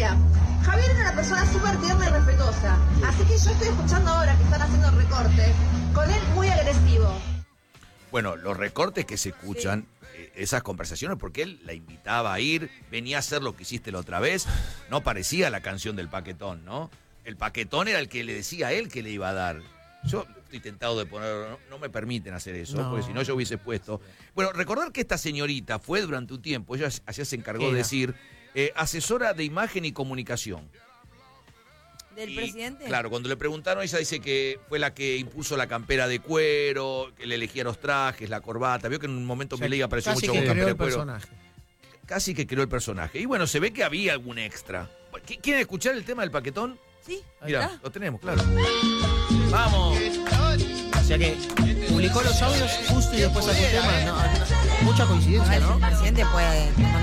Mira, Javier era una persona súper tierna y respetuosa. Así que yo estoy escuchando ahora que están haciendo recortes con él muy agresivo. Bueno, los recortes que se escuchan, esas conversaciones, porque él la invitaba a ir, venía a hacer lo que hiciste la otra vez, no parecía la canción del paquetón, ¿no? El paquetón era el que le decía a él que le iba a dar. Yo estoy tentado de poner, no me permiten hacer eso, porque si no yo hubiese puesto. Bueno, recordar que esta señorita fue durante un tiempo, ella así se encargó de decir, asesora de imagen y comunicación. ¿Del presidente? Claro, cuando le preguntaron, ella dice que fue la que impuso la campera de cuero, que le elegía los trajes, la corbata. Vio que en un momento Milei apareció mucho con campera de cuero. Personaje. Casi que creó el personaje. Y bueno, se ve que había algún extra. ¿Quieren escuchar el tema del paquetón? Sí. Mira, lo tenemos, claro. ¡Vamos! O sea que publicó los audios justo y después sacó el tema. No, mucha coincidencia, ¿no? El presidente puede